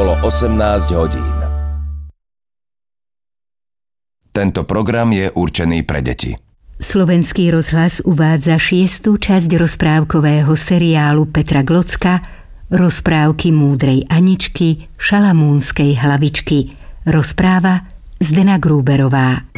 Bolo 18 hodín. Tento program je určený pre deti. Slovenský rozhlas uvádza 6. časť rozprávkového seriálu Petra Glocka Rozprávky múdrej Aničky, šalamúnskej hlavičky. Rozpráva Zdena Grúberová.